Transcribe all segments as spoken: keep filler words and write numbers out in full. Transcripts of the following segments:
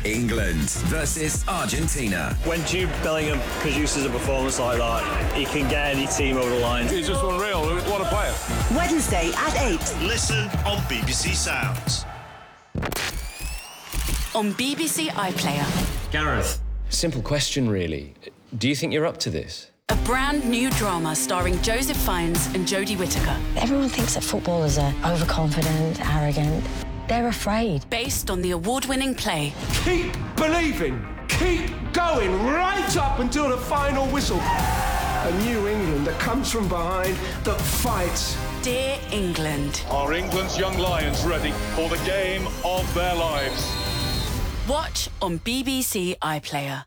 England versus Argentina. When Jude Bellingham produces a performance like that, he can get any team over the line. He's just unreal. What a player. Wednesday at eight. Listen on B B C Sounds. On B B C iPlayer. Gareth. Simple question, really. Do you think you're up to this? A brand new drama starring Joseph Fiennes and Jodie Whittaker. Everyone thinks that footballers are overconfident, arrogant. They're afraid. Based on the award-winning play. Keep believing. Keep going right up until the final whistle. A new England that comes from behind, that fights. Dear England. Are England's young lions ready for the game of their lives? Watch on B B C iPlayer.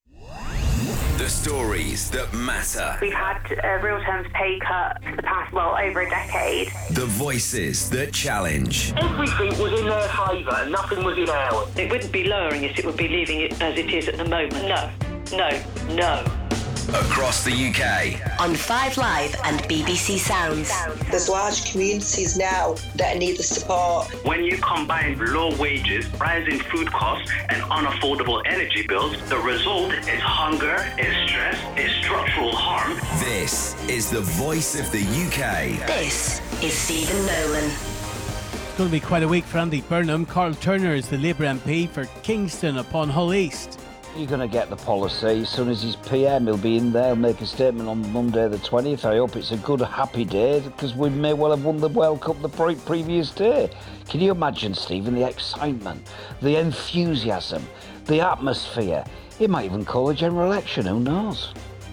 The stories that matter. We've had a real terms pay cut for the past, well, over a decade. The voices that challenge. Everything was in their favour, nothing was in ours. It wouldn't be lowering it, it would be leaving it as it is at the moment. No, no, no. Across the U K. On Five Live and B B C Sounds. There's large communities now that need the support. When you combine low wages, rising food costs and unaffordable energy bills, the result is hunger, is stress, is structural harm. This is the voice of the U K. This is Stephen Nolan. It's going to be quite a week for Andy Burnham. Carl Turner is the Labour M P for Kingston upon Hull East. You're going to get the policy. As soon as he's P M, he'll be in there, he'll make a statement on Monday the twentieth. I hope it's a good, happy day, because we may well have won the World Cup the pre- previous day. Can you imagine, Stephen, the excitement, the enthusiasm, the atmosphere? He might even call a general election, who knows?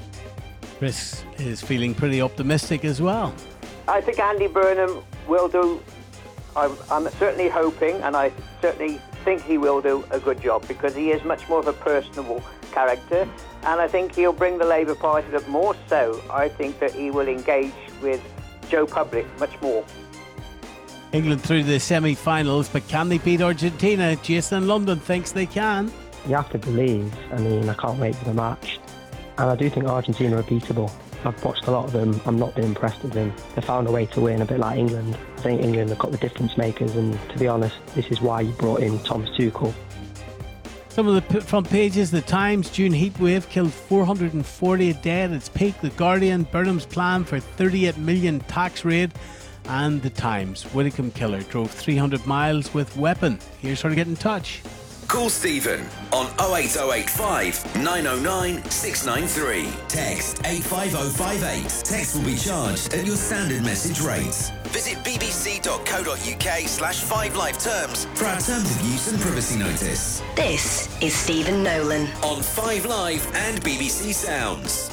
Chris is feeling pretty optimistic as well. I think Andy Burnham will do, I'm, I'm certainly hoping, and I certainly think he will do a good job, because he is much more of a personable character, and I think he'll bring the Labour Party up more so. I think that he will engage with Joe Public much more. England through the semi-finals, but can they beat Argentina? Jason in London thinks they can. You have to believe. I mean, I can't wait for the match, and I do think Argentina are beatable. I've watched a lot of them. I'm not been impressed with them. They found a way to win, a bit like England. I think England have got the difference makers, and to be honest, this is why you brought in Thomas Tuchel. Some of the front pages: The Times, June heatwave killed four hundred forty dead at its peak. The Guardian, Burnham's plan for thirty-eight million tax raid. And The Times, Widdicombe killer drove three hundred miles with weapon. Here's how to get in touch. Call Stephen on oh eight oh eight five, nine oh nine, six nine three. Text eight five oh five eight. Text will be charged at your standard message rates. Visit bbc.co.uk slash five live terms for our terms of use and privacy notice. This is Stephen Nolan. On Five Live and B B C Sounds.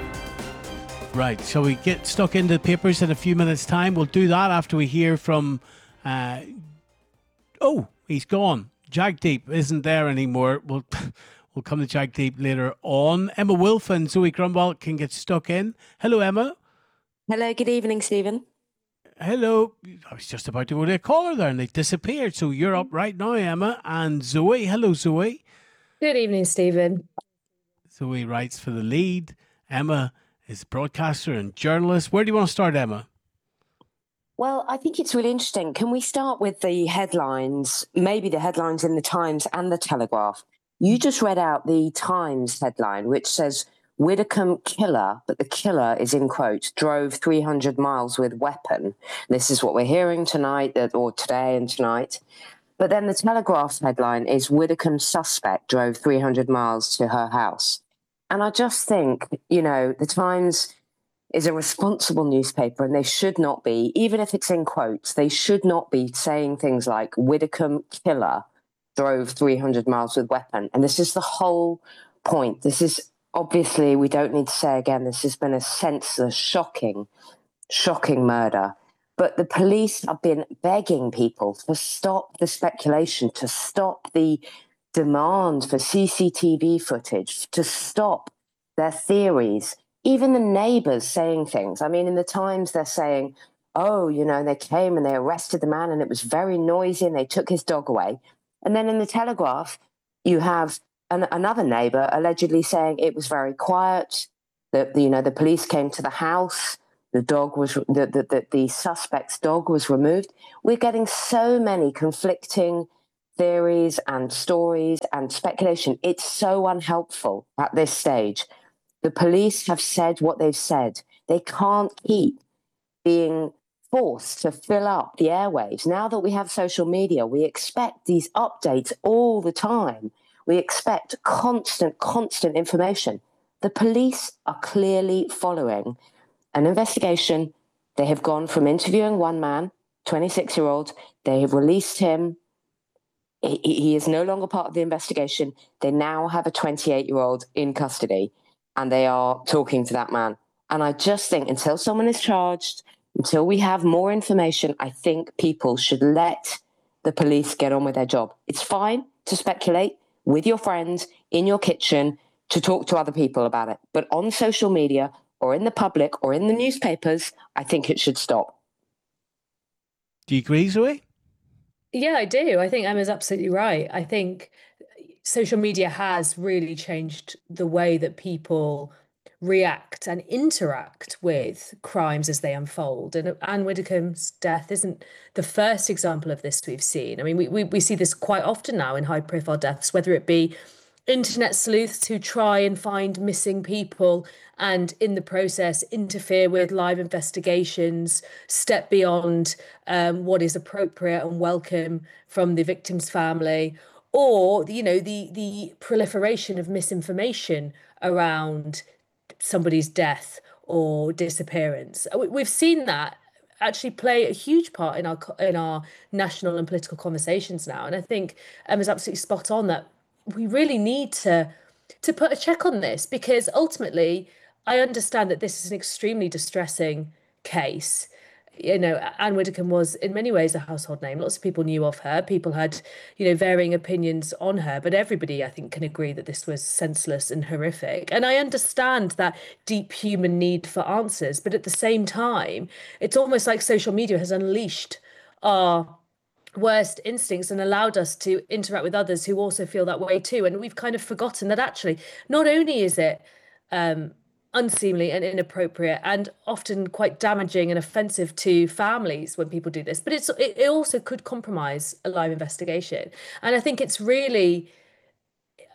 Right, shall we get stuck into the papers in a few minutes' time? We'll do that after we hear from... Uh, oh, he's gone. Jagdeep isn't there anymore. We'll we'll come to Jagdeep later on. Emma Wolfe and Zoe Grunwald can get stuck in. Hello, Emma. Hello, good evening, Stephen. Hello. I was just about to go to a caller there and they disappeared. So you're up right now, Emma. And Zoe. Hello, Zoe. Good evening, Stephen. Zoe writes for The Lead. Emma is a broadcaster and journalist. Where do you want to start, Emma? Well, I think it's really interesting. Can we start with the headlines, maybe the headlines in the Times and the Telegraph? You just read out the Times headline, which says, Widdicombe killer, but the killer is in quotes, drove three hundred miles with weapon. This is what we're hearing tonight, or today and tonight. But then the Telegraph headline is, Widdicombe suspect drove three hundred miles to her house. And I just think, you know, the Times is a responsible newspaper, and they should not be, even if it's in quotes, they should not be saying things like Widdicombe killer drove three hundred miles with weapon. And this is the whole point. This is obviously, we don't need to say again, this has been a senseless, shocking, shocking murder. But the police have been begging people to stop the speculation, to stop the demand for C C T V footage, to stop their theories. Even the neighbours saying things. I mean, in the Times, they're saying, oh, you know, they came and they arrested the man and it was very noisy and they took his dog away. And then in the Telegraph, you have an, another neighbour allegedly saying it was very quiet, that, you know, the police came to the house, the dog was, the, the, the, the suspect's dog was removed. We're getting so many conflicting theories and stories and speculation. It's so unhelpful at this stage. The police have said what they've said. They can't keep being forced to fill up the airwaves. Now that we have social media, we expect these updates all the time. We expect constant, constant information. The police are clearly following an investigation. They have gone from interviewing one man, twenty-six-year-old, they have released him. He, he is no longer part of the investigation. They now have a twenty-eight-year-old in custody, and they are talking to that man. And I just think until someone is charged, until we have more information, I think people should let the police get on with their job. It's fine to speculate with your friends in your kitchen, to talk to other people about it. But on social media or in the public or in the newspapers, I think it should stop. Do you agree, Zoe? Yeah, I do. I think Emma's absolutely right. I think social media has really changed the way that people react and interact with crimes as they unfold. And Anne Widdecombe's death isn't the first example of this we've seen. I mean, we, we, we see this quite often now in high-profile deaths, whether it be internet sleuths who try and find missing people and in the process interfere with live investigations, step beyond um, what is appropriate and welcome from the victim's family, or, you know, the the proliferation of misinformation around somebody's death or disappearance. We've seen that actually play a huge part in our in our national and political conversations now. And I think Emma's absolutely spot on that we really need to to put a check on this, because ultimately I understand that this is an extremely distressing case. You know, Anne Widdecombe was in many ways a household name. Lots of people knew of her. People had, you know, varying opinions on her, but everybody, I think, can agree that this was senseless and horrific. And I understand that deep human need for answers, but at the same time, it's almost like social media has unleashed our worst instincts and allowed us to interact with others who also feel that way too. And we've kind of forgotten that actually, not only is it um, unseemly and inappropriate and often quite damaging and offensive to families when people do this, but it's it also could compromise a live investigation. And I think it's really